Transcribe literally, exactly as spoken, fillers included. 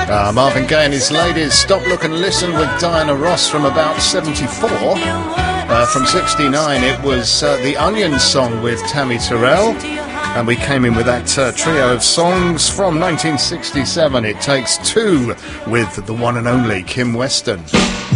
Uh, Marvin Gaye and his ladies, Stop, Look and Listen with Diana Ross from about seventy-four. Uh, from sixty-nine it was uh, the Onions song with Tammy Terrell. And we came in with that uh, trio of songs from nineteen sixty-seven. It Takes Two with the one and only Kim Weston.